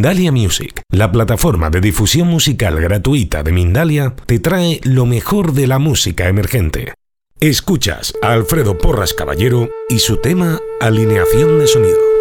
Mindalia Music, la plataforma de difusión musical gratuita de Mindalia, te trae lo mejor de la música emergente. Escuchas a Alfredo Porras Caballero y su tema Alineación de Sonido.